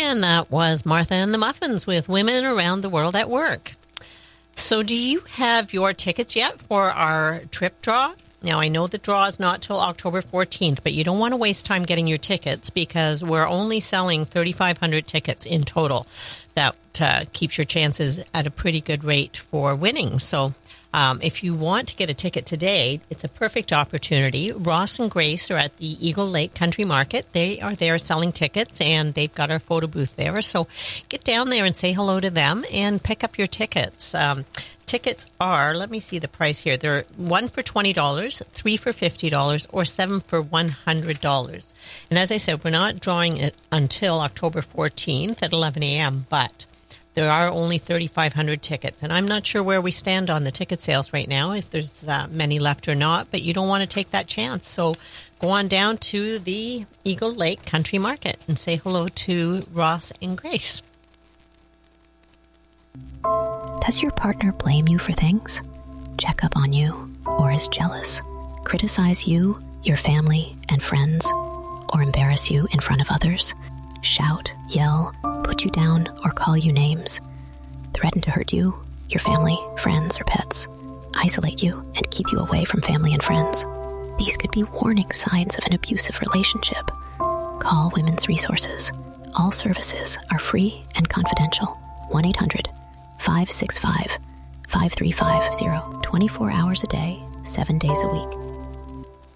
And that was Martha and the Muffins with Women Around the World at Work. So do you have your tickets yet for our trip draw? Now, I know the draw is not till October 14th, but you don't want to waste time getting your tickets because we're only selling 3,500 tickets in total. That keeps your chances at a pretty good rate for winning. So if you want to get a ticket today, it's a perfect opportunity. Ross and Grace are at the Eagle Lake Country Market. They are there selling tickets, and they've got our photo booth there. So get down there and say hello to them and pick up your tickets. Tickets are, let me see the price here. They're 1 for $20, 3 for $50, or 7 for $100. And as I said, we're not drawing it until October 14th at 11 a.m., but there are only 3,500 tickets. And I'm not sure where we stand on the ticket sales right now, if there's many left or not, but you don't want to take that chance. So go on down to the Eagle Lake Country Market and say hello to Ross and Grace. Does your partner blame you for things, check up on you, or is jealous, criticize you, your family, and friends, or embarrass you in front of others, shout, yell, put you down, or call you names, threaten to hurt you, your family, friends, or pets, isolate you, and keep you away from family and friends? These could be warning signs of an abusive relationship. Call Women's Resources. All services are free and confidential. 1-800-565-5350, 24 hours a day, 7 days a week.